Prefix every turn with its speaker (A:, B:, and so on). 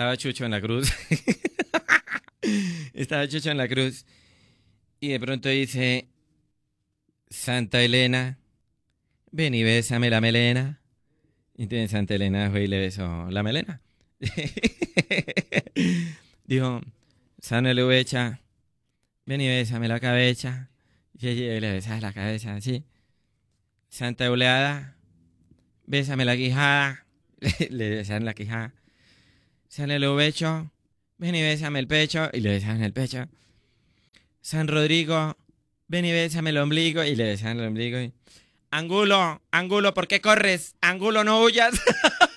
A: estaba Chucho en la cruz. Estaba Chucho en la cruz. Y de pronto dice, Santa Elena, ven y bésame la melena. Y entonces Santa Elena fue y le besó la melena. Dijo, San Elubecha, ven y bésame la cabeza. Y ella le besaba la cabeza, así. Santa Euleada, bésame la quijada. Le besaron la quijada. San Elubecho, ven y bésame el pecho. Y le besaron el pecho. San Rodrigo, ven y bésame el ombligo. Y le besaron el ombligo. Y, Angulo, Angulo, ¿por qué corres? Angulo, no huyas.